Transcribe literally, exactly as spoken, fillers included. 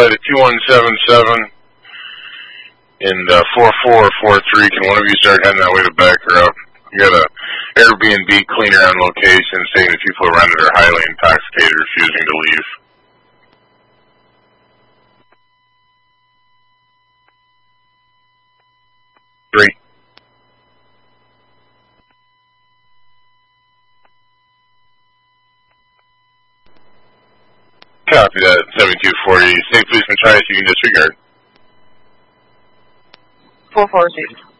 to two one seven seven and uh, four four four three. Can one of you start heading that way to back her up? We got a Airbnb cleaner on location saying that people around it are highly intoxicated, refusing to leave. Three. Copy that, seventy-two forty. State policeman tries, you can disregard. four four six.